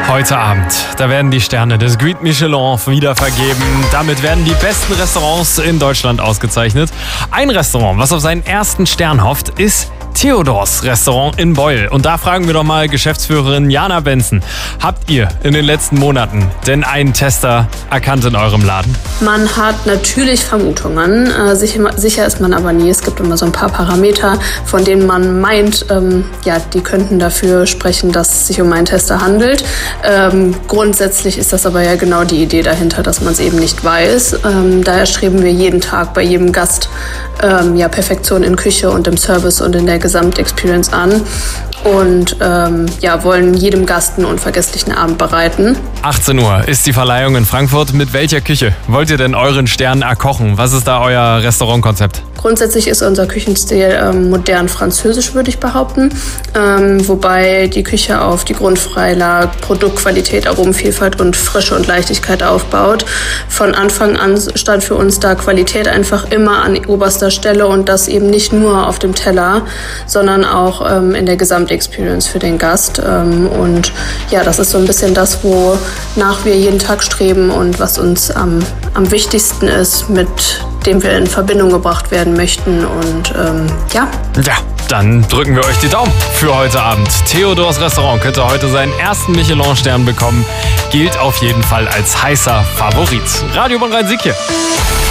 Heute Abend, da werden die Sterne des Guide Michelin wieder vergeben. Damit werden die besten Restaurants in Deutschland ausgezeichnet. Ein Restaurant, was auf seinen ersten Stern hofft, ist Theodors Restaurant in Beuel. Und da fragen wir doch mal Geschäftsführerin Jana Benzen. Habt ihr in den letzten Monaten denn einen Tester erkannt in eurem Laden? Man hat natürlich Vermutungen. Sicher ist man aber nie. Es gibt immer so ein paar Parameter, von denen man meint, die könnten dafür sprechen, dass es sich um einen Tester handelt. Grundsätzlich ist das aber ja genau die Idee dahinter, dass man es eben nicht weiß. Daher streben wir jeden Tag bei jedem Gast Perfektion in Küche und im Service und in der Gesamtexperience an und wollen jedem Gast einen unvergesslichen Abend bereiten. 18 Uhr ist die Verleihung in Frankfurt. Mit welcher Küche wollt ihr denn euren Stern erkochen? Was ist da euer Restaurantkonzept? Grundsätzlich ist unser Küchenstil modern französisch, würde ich behaupten, wobei die Küche auf die Grundpfeiler Produktqualität, Aromenvielfalt und Frische und Leichtigkeit aufbaut. Von Anfang an stand für uns da Qualität einfach immer an oberster Stelle und das eben nicht nur auf dem Teller, sondern auch in der Gesamtexperience für den Gast. Das ist so ein bisschen das, wonach wir jeden Tag streben und was uns am wichtigsten ist, mit dem wir in Verbindung gebracht werden möchten Ja, dann drücken wir euch die Daumen für heute Abend. Theodors Restaurant könnte heute seinen ersten Michelin-Stern bekommen. Gilt auf jeden Fall als heißer Favorit. Radio Bonn Rhein-Sieg hier.